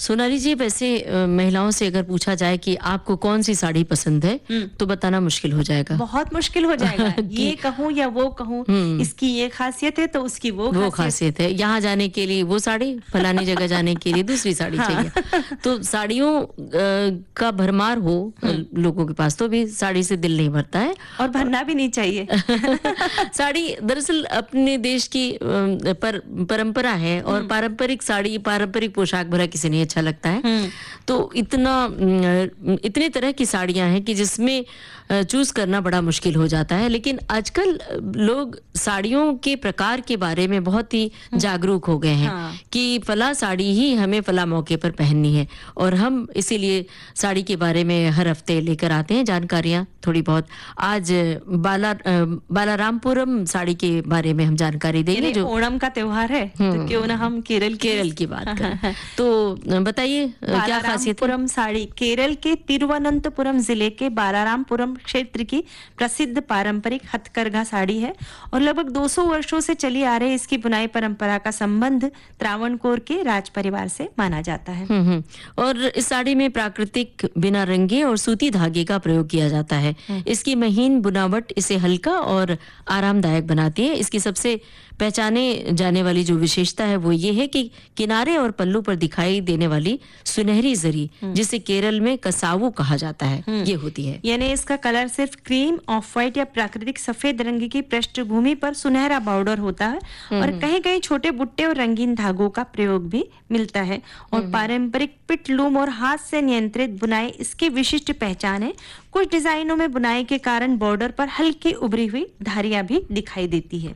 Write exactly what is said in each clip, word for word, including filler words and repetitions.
सोनाली जी, वैसे अ, महिलाओं से अगर पूछा जाए कि आपको कौन सी साड़ी पसंद है तो बताना मुश्किल हो जाएगा। बहुत मुश्किल हो जाएगा। कि- ये कहूँ या वो कहूँ, इसकी ये खासियत है तो उसकी वो वो खासियत खासियत है। यहाँ जाने के लिए वो साड़ी, फलानी जगह जाने के लिए दूसरी साड़ी हाँ। चाहिए। तो साड़ियों अ, का भरमार हो लोगों के पास तो भी साड़ी से दिल नहीं भरता है, और भरना भी नहीं चाहिए। साड़ी दरअसल अपने देश की अ, पर, परंपरा है और पारंपरिक साड़ी, पारंपरिक पोशाक भरा किसी नहीं अच्छा लगता है। तो इतना अ, इतनी तरह की साड़ियां हैं कि जिसमें चूज करना बड़ा मुश्किल हो जाता है। लेकिन आजकल लोग साड़ियों के प्रकार के बारे में बहुत ही जागरूक हो गए हैं। हाँ। कि फला साड़ी ही हमें फला मौके पर पहननी है, और हम इसीलिए साड़ी के बारे में हर हफ्ते लेकर आते हैं जानकारियां थोड़ी बहुत। आज बाला बालारामपुरम साड़ी के बारे में हम जानकारी देंगे, जो ओणम का त्योहार है, तो क्यों ना हम केरल केरल की बात करें। तो बताइए क्या खासियत है? साड़ी केरल के तिरुवनंतपुरम जिले के बालारामपुरम क्षेत्र की प्रसिद्ध पारंपरिक हथकरघा साड़ी है, और लगभग दो सौ वर्षों से चली आ रही इसकी बुनाई परंपरा का संबंध त्रावणकोर के राज परिवार से माना जाता है। हम्म हम्म। और इस साड़ी में प्राकृतिक बिना रंगे और सूती धागे का प्रयोग किया जाता है। इसकी महीन बुनावट इसे हल्का और आरामदायक बनाती है। इसकी सबसे पहचाने जाने वाली जो विशेषता है वो ये है कि किनारे और पल्लू पर दिखाई देने वाली सुनहरी जरी, जिसे केरल में कसावू कहा जाता है, ये होती है। यानी इसका कलर सिर्फ क्रीम, ऑफ व्हाइट या प्राकृतिक सफेद रंग की पृष्ठभूमि पर सुनहरा बॉर्डर होता है, और कहीं कहीं छोटे बुट्टे और रंगीन धागों का प्रयोग भी मिलता है। और पारंपरिक पिट लूम और हाथ से नियंत्रित बुनाई इसकी विशिष्ट पहचान है। कुछ डिजाइनों में बुनाई के कारण बॉर्डर पर हल्की उभरी हुई धारियां भी दिखाई देती है।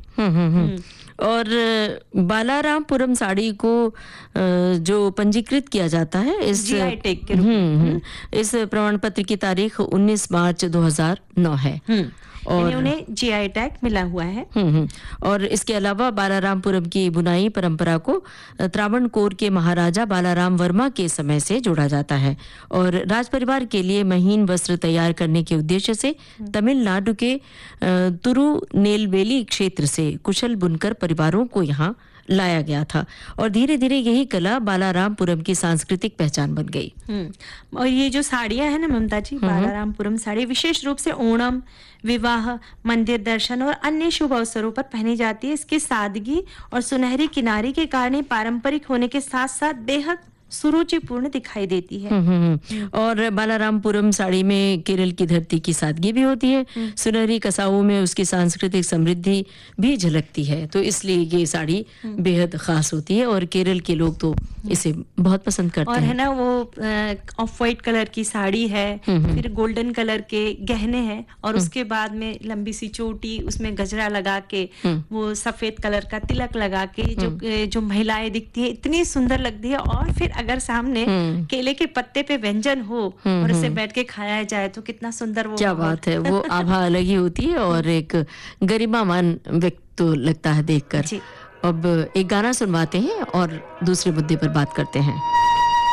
और बालारामपुरम साड़ी को जो पंजीकृत किया जाता है इस जी आई टैग के रूप में, इस प्रमाण पत्र की तारीख उन्नीस मार्च दो हज़ार नौ है, और उन्हें जी आई टैग मिला हुआ है। और इसके अलावा बालारामपुरम की बुनाई परंपरा को त्रावणकोर के महाराजा बालाराम वर्मा के समय से जोड़ा जाता है, और राज परिवार के लिए महीन वस्त्र तैयार करने के उद्देश्य से तमिलनाडु के तिरुनेलवेली क्षेत्र से कुशल बुनकर परिवारों को यहाँ लाया गया था, और धीरे धीरे यही कला बालारामपुरम की सांस्कृतिक पहचान बन गई। और ये जो साड़ियां हैं ना ममता जी, बालारामपुरम साड़ी विशेष रूप से ओणम, विवाह, मंदिर दर्शन और अन्य शुभ अवसरों पर पहनी जाती है। इसकी सादगी और सुनहरी किनारी के कारण पारंपरिक होने के साथ साथ बेहद सुरुचिपूर्ण दिखाई देती है। हुँ, हुँ, और बालारामपुरम साड़ी में केरल की धरती की सादगी भी होती है, सुनहरी कसावों में उसकी सांस्कृतिक समृद्धि भी झलकती है। तो इसलिए ये साड़ी बेहद खास होती है, और केरल के लोग तो इसे बहुत पसंद करते और हैं। है ना, वो ऑफ व्हाइट कलर की साड़ी है, फिर गोल्डन कलर के गहने हैं, और उसके बाद में लंबी सी चोटी, उसमें गजरा लगा के, वो सफेद कलर का तिलक लगा के जो जो महिलाएं दिखती है, इतनी सुंदर लगती है। और फिर अगर सामने केले के पत्ते पे व्यंजन हो और उसे बैठ के खाया जाए तो कितना सुंदर वो क्या बात है, वो आभा अलग ही होती है, और एक गरिमामान व्यक्त तो लगता है देखकर। अब एक गाना सुनवाते हैं और दूसरे मुद्दे पर बात करते हैं।